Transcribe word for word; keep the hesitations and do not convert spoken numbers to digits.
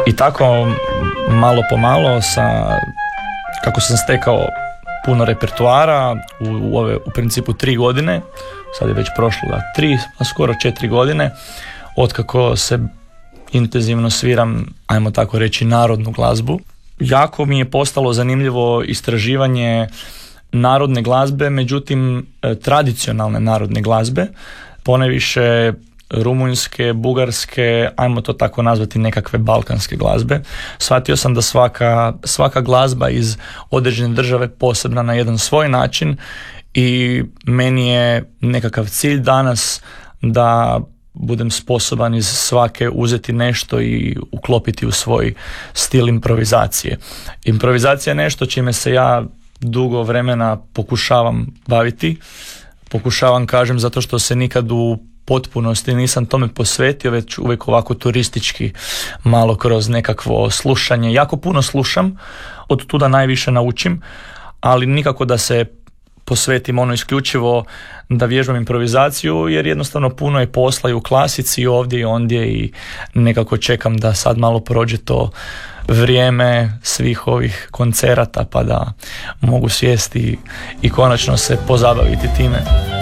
I tako malo po malo sa, kako sam stekao puno repertoara u, u ove u principu tri godine, sad je već prošlo da tri, a skoro četiri godine, otkako se intenzivno sviram, ajmo tako reći, narodnu glazbu. Jako mi je postalo zanimljivo istraživanje narodne glazbe, međutim tradicionalne narodne glazbe, poneviše rumunjske, bugarske, ajmo to tako nazvati, nekakve balkanske glazbe. Shvatio sam da svaka, svaka glazba iz određene države posebna na jedan svoj način i meni je nekakav cilj danas da budem sposoban iz svake uzeti nešto i uklopiti u svoj stil improvizacije. Improvizacija je nešto čime se ja dugo vremena pokušavam baviti. Pokušavam, kažem, zato što se nikad u potpunosti nisam tome posvetio, već uvijek ovako turistički, malo kroz nekakvo slušanje. Jako puno slušam, od tuda najviše naučim, ali nikako da se posvetim ono isključivo da vježbam improvizaciju, jer jednostavno puno je posla i u klasici i ovdje i ondje i nekako čekam da sad malo prođe to vrijeme svih ovih koncerata pa da mogu sjesti i konačno se pozabaviti time.